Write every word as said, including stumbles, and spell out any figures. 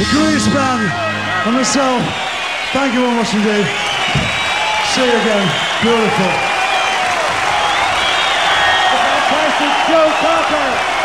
Grease Band and myself, thank you very much indeed. See you again. Beautiful. The fantastic Joe Cocker.